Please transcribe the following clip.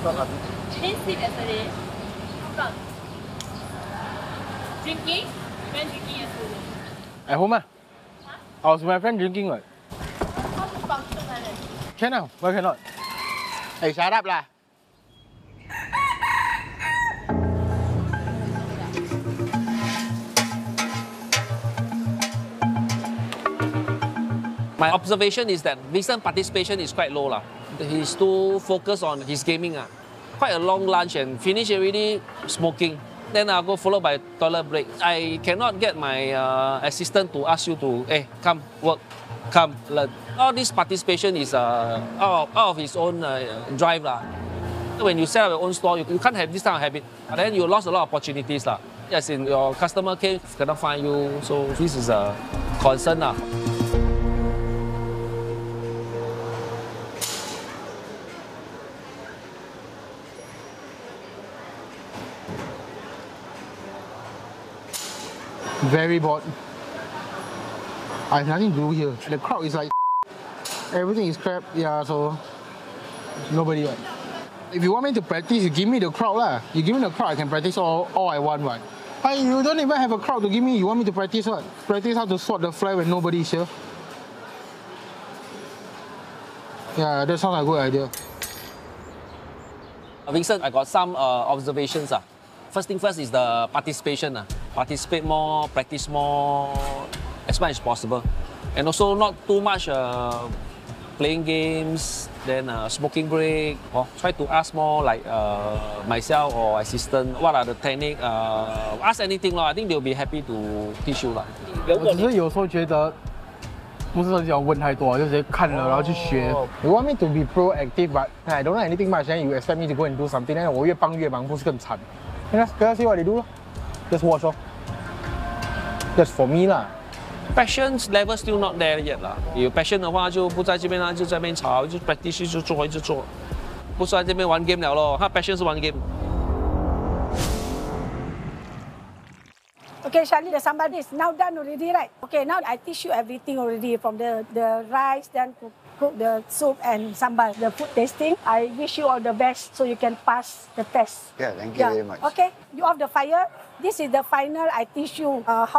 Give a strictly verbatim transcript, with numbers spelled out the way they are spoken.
You didn't sleep yesterday? How come? Drinking? You went drinking yesterday? At home, ah. Huh? I was with my friend drinking, what? How to function like that? Can ah, why cannot? Hey, shut up lah. My observation is that Vincent participation is quite low. La. He's too focused on his gaming. Ah. Quite a long lunch and finish already smoking. Then I'll go followed by toilet break. I cannot get my uh, assistant to ask you to, hey, come work, come learn. All this participation is uh, out, of, out of his own uh, drive. La. When you sell your own store, you, you can't have this kind of habit. And then you lost a lot of opportunities. La. As in your customer came, cannot find you. So this is a concern. La. Very bored. I have nothing to do here. The crowd is like everything is crap. Yeah, so nobody. Right? If you want me to practice, you give me the crowd lah. You give me the crowd, I can practice all, all I want. Right? But you don't even have a crowd to give me. You want me to practice what? Practice how to swat the fly when nobody is here. Yeah, that sounds like a good idea. Vincent, I got some uh, observations. Uh. First thing first is the participation. Uh. Participate more, practice more, as much as possible. And also not too much uh, playing games, then uh, smoking break. Or try to ask more like uh, myself or assistant, what are the technique, uh, ask anything. I think they'll be happy to teach you. 我只是有时候觉得不是很想问太多，就直接看了然后去学。You want me to be proactive, but I don't know anything much. Then you expect me to go and do something. Then 我越帮越忙，不是更惨？ Can I see what they do? Just watch off. That's for me lah. Passion level still not there yet 啦。有 passion 的话就不在这边啦，就在那边吵，就 practice 就做，一直做，不是在这边玩 game 了咯。他 passion 是玩 game。 Okay, Charlie, the sambal is now done already, right? Okay, now I teach you everything already from the, the rice, then cook, cook the soup and sambal, the food tasting. I wish you all the best so you can pass the test. Yeah, thank you Yeah. very much. Okay, you off the fire. This is the final. I teach you uh, how